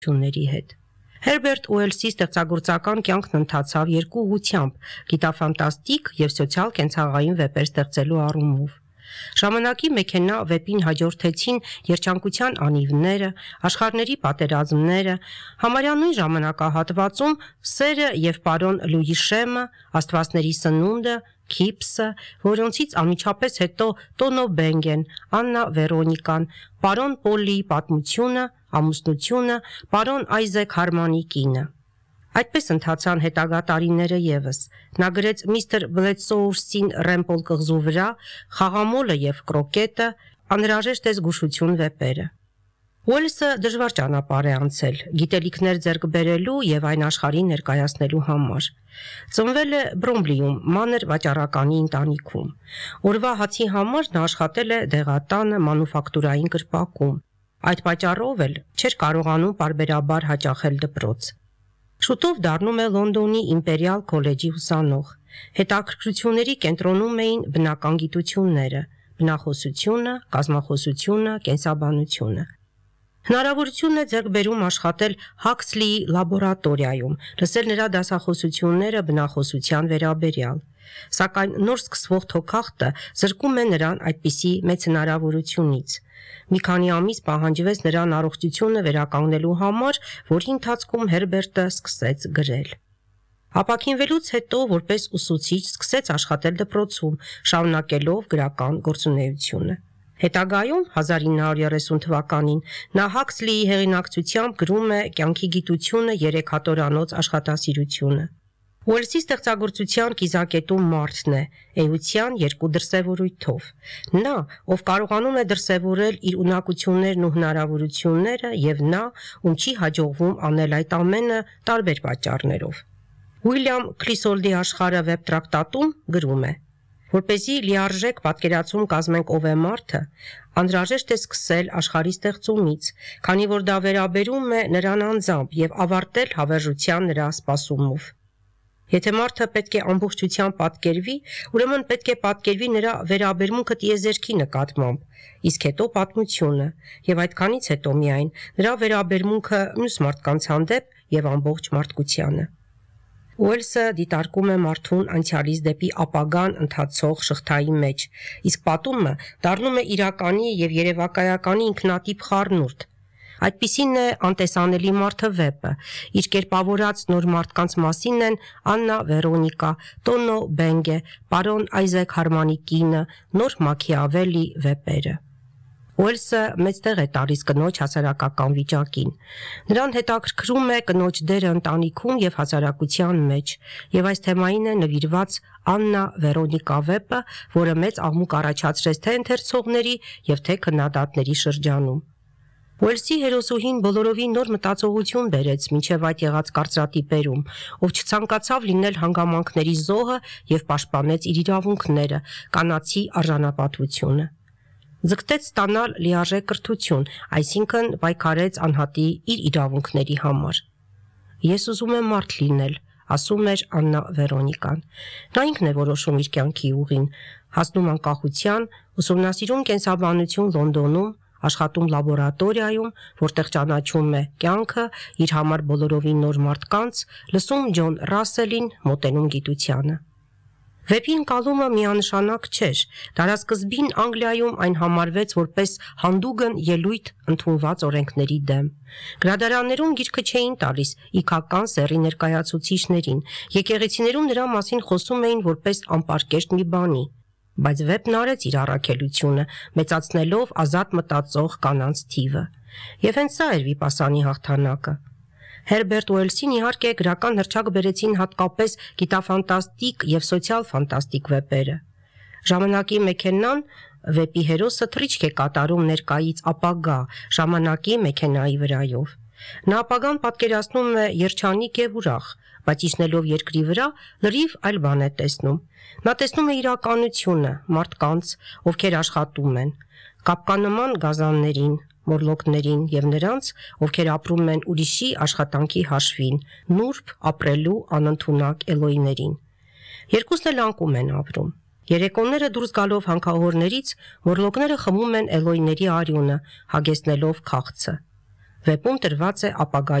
ների հետ։ Հերբերտ Ուելսի ստեղծագործական կյանքն ընթացավ երկու ուղղությամբ՝ գիտաֆանտաստիկ եւ սոցիալ-կենցաղային վեպեր ստեղծելու առումով։ Ժամանակի մեքենա վեպին հաջորդեցին երջանկության անիվները, աշխարհների պատերազմները, համարյա նույն ժամանակահատվածում սերը եւ պարոն Լուի Շեմը, աստվածների սնունդը, Քիփսը, որոնցից անմիջապես հետո Տոնո Բենգեն, Աննա Վերոնիկան, պարոն Պոլլիի պատմությունը, ամուսնությունը, պարոն Այզեք Հարմանի կինը։ Այդպես ընթացան հետագա տարիները եւս։ Նա գրեց Միսթր Բլեդսոուրսին Ռեմպոլ կղզու վրա, Խաղամոլը եւ Կրոկետը, անհրաժեշտ է զգուշություն վեպերը։ Ուելսը դժվար ճանապարհ է անցել, գիտելիքներ ձեռք բերելու եւ այն աշխարհին ներկայացնելու համար։ Ծնվել է Բրոմլիում, մանր վաճառականի ընտանիքում։ Օրվա հացի համար նա աշխատել է դեղատանը մանուֆակտուրային կրպակում։ Այդ պատճառով էլ չէր կարողանում պարբերաբար հաճախել դպրոց։ Շուտով դառնում է Լոնդոնի Իմպերիալ քոլեջի ուսանող։ Հետաքրքրությունների կենտրոնում էին բնական գիտությունները, բնախոսությունը, կազմախոսությունը, կենսաբանությունը։ Հնարավորություն է ձեռք բերում աշխատել Հաքսլիի լաբորատորիայում, լսել նրա դասախոսությունները բնախոսության վերաբերյալ։ Սակայն նոր սկսվող թոքախտը զրկում է նրան այդպիսի մեծ հնարավորությունից։ Մի քանի ամիս պահանջվեց նրան առողջությունը վերականգնելու համար, որի ընթացքում Հերբերտը սկսեց գրել։ Ապաքինվելուց հետո որպես ուսուցիչ սկսեց աշխատել դպրոցում, շարունակելով գրական գործունեությունը։ Հետագայում 1930 թվականին նա Հաքսլիի հեղինակցությամբ գրում է «Կյանքի գիտությունը» 3 հատորանոց աշխատասիրությունը։ Ուելսի ստեղծագործության կիզակետում մարդն է, էության 2 դրսևորույթով։ Նա, ով կարողանում է դրսևորել իր ունակություններն ու հնարավորությունները, եւ նա, ում չի հաջողվում անել այդ ամենը տարբեր պատճառներով։ Ուիլյամ Քրիսոլդի աշխարհը վեբ տրակտատում գրում է. Որպեսզի լիարժեք պատկերացում կազմենք ով է մարդը, անհրաժեշտ է սկսել աշխարհի ստեղծումից, քանի որ դա վերաբերում է նրան անձամբ եւ ավարտել հավերժության նրա սպասումով։ Եթե մարդը պետք է ամբողջությամբ պատկերվի, ուրեմն պետք է պատկերվի նրա վերաբերմունքը տիեզերքի նկատմամբ, իսկ հետո պատմությունը, եւ այդքանից հետո միայն նրա վերաբերմունքը մյուս մարդկանց հանդեպ եւ ամբողջ մարդկությանը։ Ուելսը դիտարկում է մարդուն անցյալից դեպի ապագան ընթացող շղթայի մեջ, իսկ պատումը դառնում է իրականի եւ երևակայականի ինքնատիպ խառնուրդ։ Այդպիսին է անտեսանելի մարդը վեպը, իր կերպավորած նոր մարդկանց մասին են Աննա Վերոնիկա, Տոնո Բենգե, պարոն Այզեք Հարմանի կինը, նոր Մաքիավելի վեպերը։ Ուելսը մեծ տեղ է տալիս կնոջ հասարակական վիճակին։ Նրան հետաքրքրում է կնոջ դերը ընտանիքում եւ հասարակության մեջ, եւ այս թեմային է նվիրված Աննա Վերոնիկա վեպը, որը մեծ աղմուկ առաջացրեց թե ընթերցողների եւ թե քննադատների շրջանում։ Ուելսի հերոսուհին բոլորովին նոր մտածողություն բերեց մինչև այդ եղած կարծրատիպերում, ով չցանկացավ լինել հանգամանքների զոհը եւ պաշտպանեց իր իրավունքները, կանացի արժանապատվությունը։ Ձգտեց ստանալ լիարժեք կրթություն, այսինքն պայքարեց անհատի իր իրավունքների համար։ Ես ուզում եմ մարդ լինել, ասում էր Աննա Վերոնիկան։ Նա ինքն է որոշում իր կյանքի ուղին, հասնում անկախության, ուսումնասիրում կենսաբանություն Լոնդոնում, աշխատում լաբորատորիայում, որտեղ ճանաչում է կյանքը, իր համար բոլորովին նոր մարդկանց, լսում Ջոն Ռասելին, մոտենում գիտությանը։ Վեպի ընկալումը միանշանակ չէր։ Դարասկզբին Անգլիայում այն համարվեց որպես հանդուգն ելույթ ընդունված օրենքների դեմ։ Գրադարաններում գիրքը չէին տալիս իքական սեռի ներկայացուցիչներին, եկեղեցիներում նրա մասին խոսում էին որպես անպարկեշտ մի բանի։ Բայց վեպն արեց իր առաքելությունը, մեծացնելով ազատ մտածող կանանց թիվը։ Եվ հենց սա էր վիպասանի հաղթանակը։ Հերբերտ Ուելսին իհարկե գրական հռչակ բերեցին հատկապես գիտաֆանտաստիկ եւ սոցիալ-ֆանտաստիկ վեպերը։ Ժամանակի մեքենան վեպի հերոսը թռիչք է կատարում ներկայից ապագա, ժամանակի մեքենայի վրայով։ Նա ապագան պատկերացնում է երջանիկ եւ ուրախ, բայց իջնելով երկրի վրա լրիվ այլ բան է տեսնում։ Նա տեսնում է իրականությունը, մարդկանց, ովքեր աշխատում են, կապկանման գազաններին, մորլոկներին եւ նրանց, ովքեր ապրում են ուրիշի աշխատանքի հաշվին, նուրբ ապրելու անընդունակ էլոիներին։ Երկուսն էլ անկում են ապրում։ Երեկոները դուրս գալով հանքահորներից, մորլոկները խմում են էլոիների արյունը, հագեցնելով քաղցը։ Վեպում տրված է ապագա